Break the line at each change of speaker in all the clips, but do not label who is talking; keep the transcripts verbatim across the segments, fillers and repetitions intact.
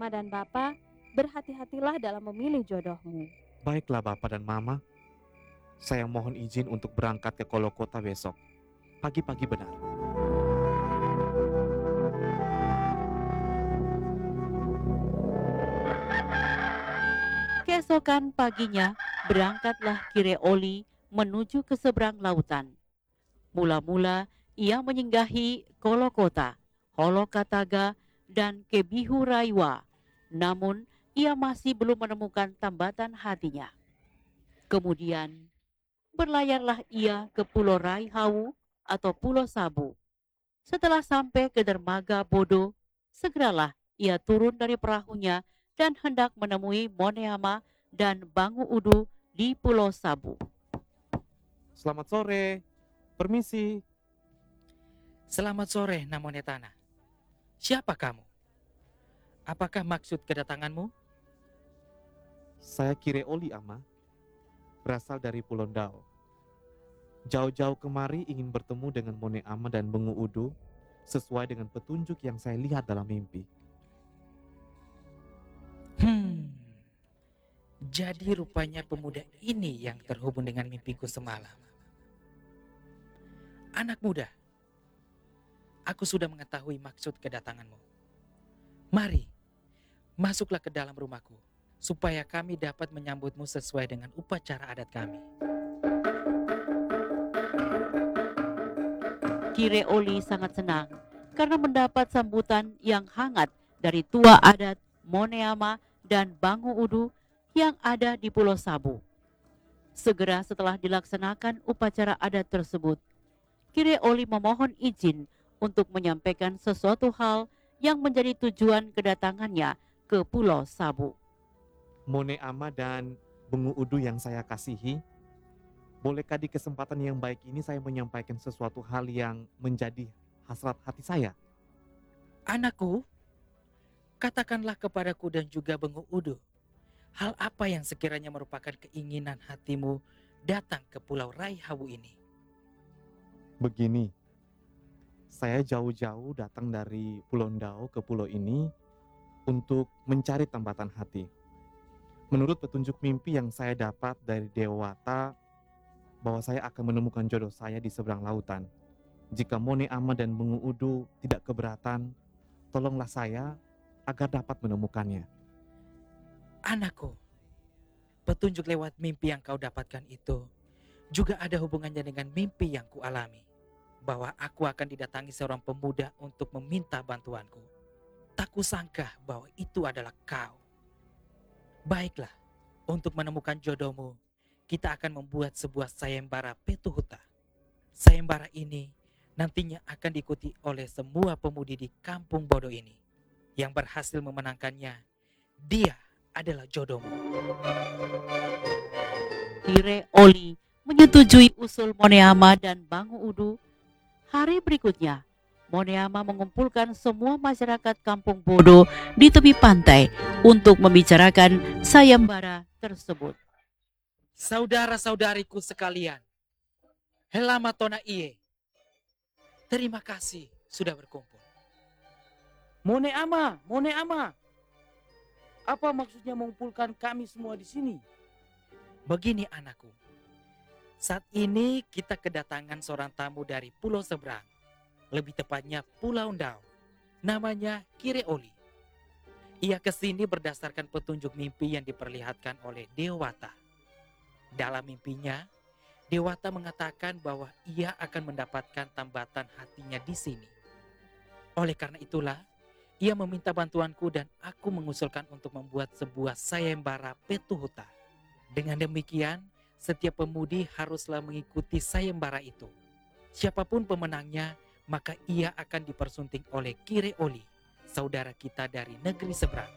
Mama dan Papa, berhati-hatilah dalam memilih jodohmu.
Baiklah Bapak dan Mama, saya mohon izin untuk berangkat ke Kolokota besok. Pagi-pagi benar.
Keesokan paginya, berangkatlah Kireoli menuju ke seberang lautan. Mula-mula ia menyinggahi Kolokota, Holokataga, dan Kebihu Raiwa. Namun, ia masih belum menemukan tambatan hatinya. Kemudian, berlayarlah ia ke Pulau Raihau atau Pulau Sabu. Setelah sampai ke dermaga Bodo, segeralah ia turun dari perahunya dan hendak menemui Moneama dan Bangu Udu di Pulau Sabu.
Selamat sore, permisi.
Selamat sore, Namonetana. Siapa kamu? Apakah maksud kedatanganmu?
Saya Kireoli Ama, berasal dari Pulau Dao. Jauh-jauh kemari ingin bertemu dengan Mone Ama dan Bengu Udu sesuai dengan petunjuk yang saya lihat dalam mimpi.
Hmm, jadi rupanya pemuda ini yang terhubung dengan mimpiku semalam. Anak muda, aku sudah mengetahui maksud kedatanganmu. Mari, masuklah ke dalam rumahku, supaya kami dapat menyambutmu sesuai dengan upacara adat kami.
Kireoli sangat senang karena mendapat sambutan yang hangat dari tua adat Moneama dan Bangu Udu yang ada di Pulau Sabu. Segera setelah dilaksanakan upacara adat tersebut, Kireoli memohon izin untuk menyampaikan sesuatu hal yang menjadi tujuan kedatangannya ke Pulau Sabu.
Mone Ama dan Bengu Udu yang saya kasihi, bolehkah di kesempatan yang baik ini saya menyampaikan sesuatu hal yang menjadi hasrat hati saya?
Anakku, katakanlah kepadaku dan juga Bengu Udu, hal apa yang sekiranya merupakan keinginan hatimu datang ke Pulau Raihawu ini?
Begini, saya jauh-jauh datang dari Pulau Dao ke pulau ini untuk mencari tambatan hati. Menurut petunjuk mimpi yang saya dapat dari Dewata, bahwa saya akan menemukan jodoh saya di seberang lautan. Jika Mone Ama dan Bengu Udu tidak keberatan, tolonglah saya agar dapat menemukannya.
Anakku, petunjuk lewat mimpi yang kau dapatkan itu juga ada hubungannya dengan mimpi yang kualami, bahwa aku akan didatangi seorang pemuda untuk meminta bantuanku. Tak kusangka bahwa itu adalah kau. Baiklah, untuk menemukan jodohmu, kita akan membuat sebuah sayembara Petuhuta. Sayembara ini nantinya akan diikuti oleh semua pemudi di kampung bodoh ini. Yang berhasil memenangkannya, dia adalah jodohmu.
Kireoli menyetujui usul Moneama dan Bangu Udu. Hari berikutnya, Moneama mengumpulkan semua masyarakat kampung bodoh di tepi pantai untuk membicarakan sayembara tersebut.
Saudara-saudariku sekalian, Helama Tona Iye, terima kasih sudah berkumpul.
Mone Ama, Mone Ama. Apa maksudnya mengumpulkan kami semua di sini?
Begini anakku, saat ini kita kedatangan seorang tamu dari pulau seberang, lebih tepatnya Pulau Dao, namanya Kireoli. Ia kesini berdasarkan petunjuk mimpi yang diperlihatkan oleh Dewata. Dalam mimpinya, Dewata mengatakan bahwa ia akan mendapatkan tambatan hatinya di sini. Oleh karena itulah, ia meminta bantuanku dan aku mengusulkan untuk membuat sebuah sayembara Petuhuta. Dengan demikian, setiap pemudi haruslah mengikuti sayembara itu. Siapapun pemenangnya, maka ia akan dipersunting oleh Kireoli, saudara kita dari negeri seberang.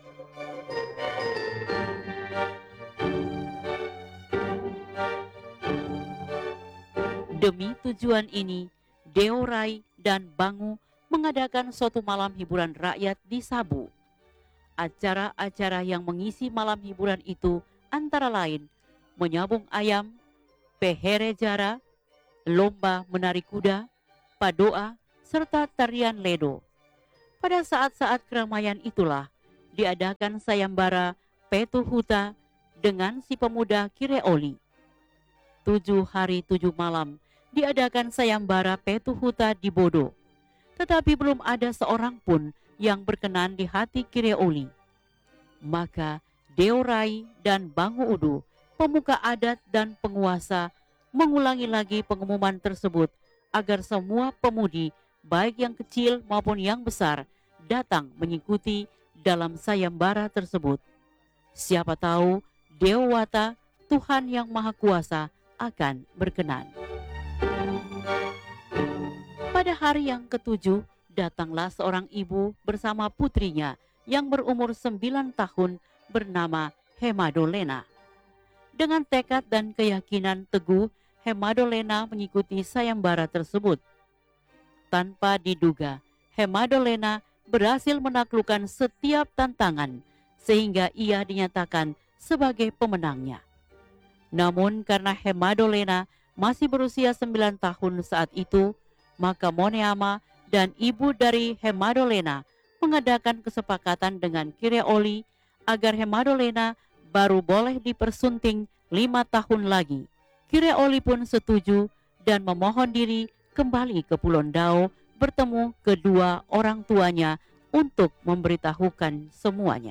Demi tujuan ini, Deorai dan Bangu mengadakan suatu malam hiburan rakyat di Sabu. Acara-acara yang mengisi malam hiburan itu antara lain menyabung ayam, pehere jara, lomba menari kuda, padoa, serta tarian ledo. Pada saat-saat keramaian itulah, diadakan sayembara Petuhuta dengan si pemuda Kireoli. Tujuh hari tujuh malam diadakan sayembara Petuhuta di Bodo, tetapi belum ada seorang pun yang berkenan di hati Kireoli. Maka Deorai dan Bangu Udu, pemuka adat dan penguasa, mengulangi lagi pengumuman tersebut agar semua pemudi, baik yang kecil maupun yang besar, datang mengikuti dalam sayembara tersebut. Siapa tahu Dewata, Tuhan yang Maha Kuasa, akan berkenan. Pada hari yang ketujuh, datanglah seorang ibu bersama putrinya yang berumur sembilan tahun bernama Hemadolena. Dengan tekad dan keyakinan teguh, Hemadolena mengikuti sayembara tersebut. Tanpa diduga, Hemadolena berhasil menaklukkan setiap tantangan sehingga ia dinyatakan sebagai pemenangnya. Namun karena Hemadolena masih berusia sembilan tahun saat itu, maka Moneama dan ibu dari Hemadolena mengadakan kesepakatan dengan Kireoli agar Hemadolena baru boleh dipersunting lima tahun lagi. Kireoli pun setuju dan memohon diri kembali ke Pulau Ndao bertemu kedua orang tuanya untuk memberitahukan semuanya.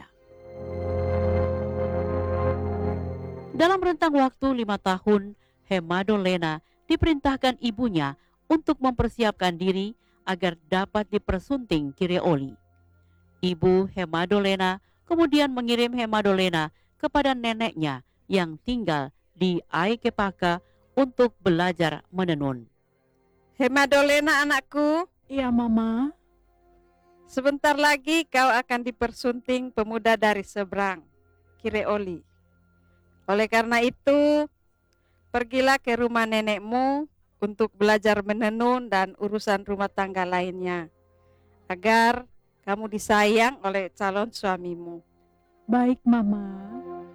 Dalam rentang waktu lima tahun, Hemadolena diperintahkan ibunya untuk mempersiapkan diri agar dapat dipersunting Kireoli. Ibu Hemadolena kemudian mengirim Hemadolena kepada neneknya yang tinggal di Aikepaka untuk belajar menenun.
Hemadolena anakku,
Iya, Mama.
sebentar lagi kau akan dipersunting pemuda dari seberang, Kireoli. Oleh karena itu, pergilah ke rumah nenekmu untuk belajar menenun dan urusan rumah tangga lainnya, agar kamu disayang oleh calon suamimu.
Baik, Mama.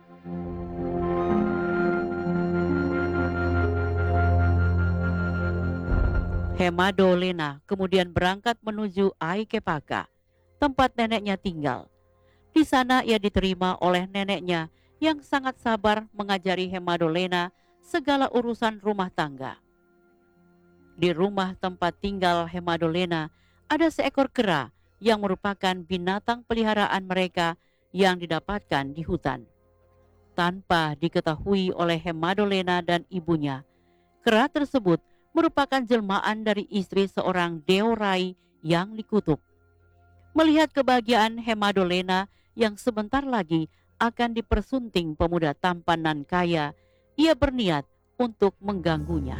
Hemadolena kemudian berangkat menuju Aikepaka, tempat neneknya tinggal. Di sana ia diterima oleh neneknya yang sangat sabar mengajari Hemadolena segala urusan rumah tangga. Di rumah tempat tinggal Hemadolena ada seekor kera yang merupakan binatang peliharaan mereka yang didapatkan di hutan. Tanpa diketahui oleh Hemadolena dan ibunya, kera tersebut merupakan jelmaan dari istri seorang Deorai yang dikutuk. Melihat kebahagiaan Hemadolena yang sebentar lagi akan dipersunting pemuda tampan dan kaya, ia berniat untuk mengganggunya.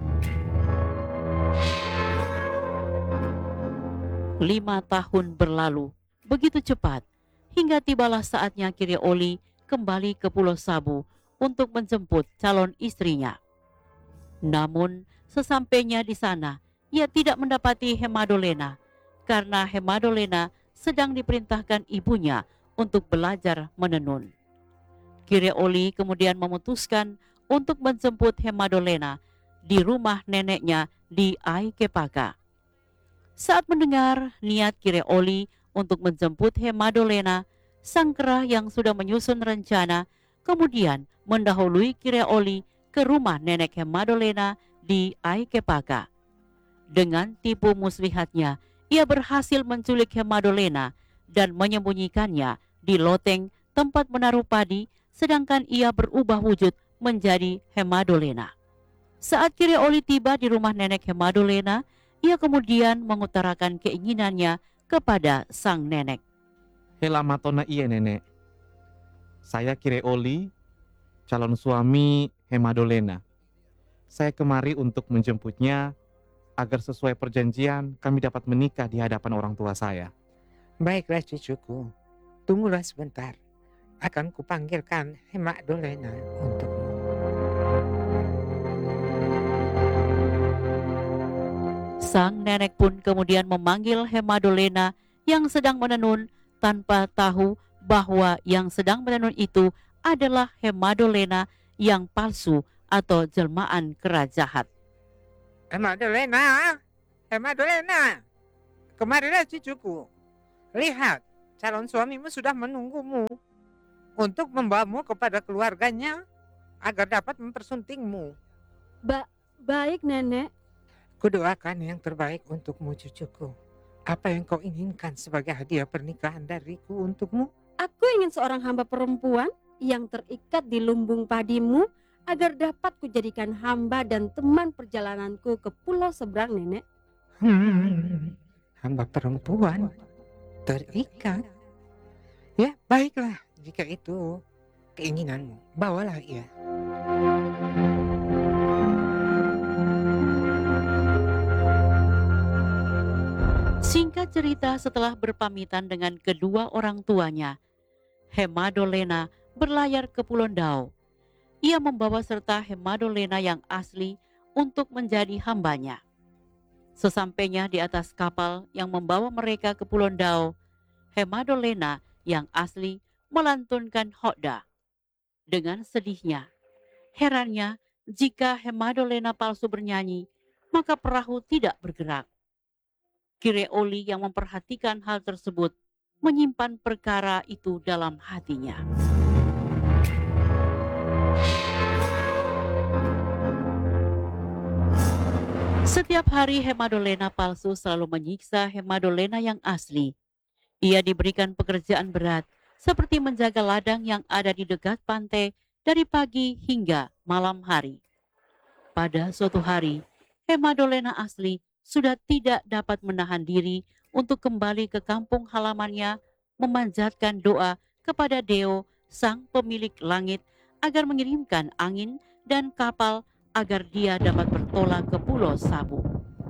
Lima tahun berlalu, begitu cepat, hingga tibalah saatnya Kireoli kembali ke Pulau Sabu untuk menjemput calon istrinya. Namun, sesampainya di sana, ia tidak mendapati Hemadolena, karena Hemadolena sedang diperintahkan ibunya untuk belajar menenun. Kireoli kemudian memutuskan untuk menjemput Hemadolena di rumah neneknya di Aikepaka. Saat mendengar niat Kireoli untuk menjemput Hemadolena, sang kera yang sudah menyusun rencana kemudian mendahului Kireoli ke rumah nenek Hemadolena di Aikepaka. Dengan tipu muslihatnya, ia berhasil menculik Hemadolena dan menyembunyikannya di loteng tempat menaruh padi, sedangkan ia berubah wujud menjadi Hemadolena. Saat Kireoli tiba di rumah nenek Hemadolena, ia kemudian mengutarakan keinginannya kepada sang nenek.
Hela matona iya nenek. Saya Kireoli, calon suami Hemadolena. Saya kemari untuk menjemputnya agar sesuai perjanjian kami dapat menikah di hadapan orang tua saya.
Baiklah cucuku, tunggulah sebentar. Akan kupanggilkan Hemadolena untukmu.
Sang nenek pun kemudian memanggil Hemadolena yang sedang menenun tanpa tahu bahwa yang sedang menenun itu adalah Hemadolena yang palsu atau jelmaan kera jahat.
Hemadolena, Hemadolena, kemarilah cucuku. Lihat, calon suamimu sudah menunggumu untuk membawamu kepada keluarganya agar dapat mempersuntingmu.
Ba baik, Nenek.
Kudoakan yang terbaik untukmu, cucuku. Apa yang kau inginkan sebagai hadiah pernikahan dariku untukmu?
Aku ingin seorang hamba perempuan yang terikat di lumbung padimu agar dapat kujadikan hamba dan teman perjalananku ke pulau seberang, Nenek.
Hmm, hamba perempuan terikat. Ya, baiklah. Jika itu keinginanmu, bawalah ia.
Singkat cerita, setelah berpamitan dengan kedua orang tuanya, Hemadolena berlayar ke Pulau Dao. Ia membawa serta Hemadolena yang asli untuk menjadi hambanya. Sesampainya di atas kapal yang membawa mereka ke Pulau Dao, Hemadolena yang asli melantunkan Hoda. Dengan sedihnya, herannya jika Hemadolena palsu bernyanyi, maka perahu tidak bergerak. Kireoli yang memperhatikan hal tersebut menyimpan perkara itu dalam hatinya. Setiap hari Hemadolena palsu selalu menyiksa Hemadolena yang asli. Ia diberikan pekerjaan berat seperti menjaga ladang yang ada di dekat pantai dari pagi hingga malam hari. Pada suatu hari, Hemadolena asli sudah tidak dapat menahan diri untuk kembali ke kampung halamannya, memanjatkan doa kepada Deo, sang pemilik langit, agar mengirimkan angin dan kapal agar dia dapat bertolak ke Pulau Sabu.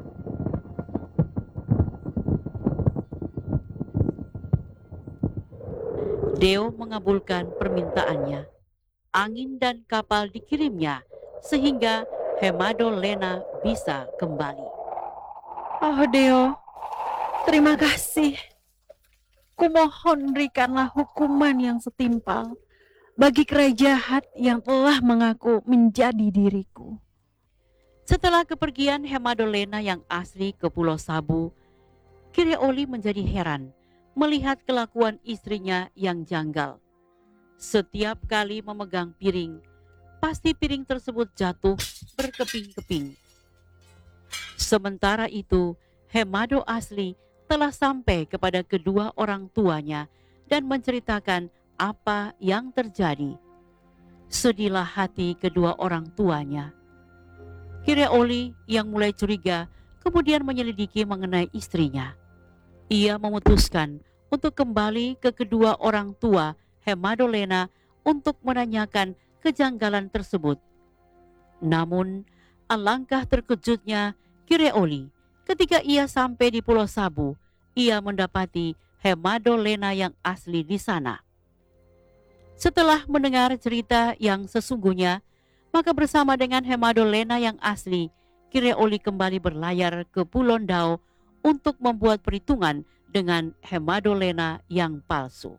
Deo mengabulkan permintaannya. Angin dan kapal dikirimnya sehingga Hemadolena bisa kembali.
Oh Deo, terima kasih. Kumohon berikanlah hukuman yang setimpal bagi kera jahat yang telah mengaku menjadi diriku.
Setelah kepergian Hemadolena yang asli ke Pulau Sabu, Kireoli menjadi heran melihat kelakuan istrinya yang janggal. Setiap kali memegang piring, pasti piring tersebut jatuh berkeping-keping. Sementara itu, Hemado asli telah sampai kepada kedua orang tuanya dan menceritakan apa yang terjadi. Sedihlah hati kedua orang tuanya. Kireoli yang mulai curiga kemudian menyelidiki mengenai istrinya. Ia memutuskan untuk kembali ke kedua orang tua Hemadolena untuk menanyakan kejanggalan tersebut. Namun, alangkah terkejutnya Kireoli ketika ia sampai di Pulau Sabu, ia mendapati Hemadolena yang asli di sana. Setelah mendengar cerita yang sesungguhnya, maka bersama dengan Hemadolena yang asli, Kireoli kembali berlayar ke Pulau Dao untuk membuat perhitungan dengan Hemadolena yang palsu.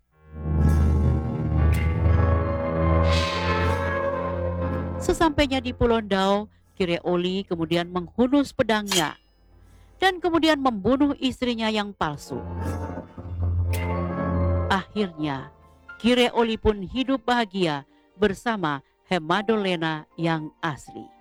Sesampainya di Pulau Dao, Kireoli kemudian menghunus pedangnya dan kemudian membunuh istrinya yang palsu. Akhirnya, Kireoli pun hidup bahagia bersama Hemadolena yang asli.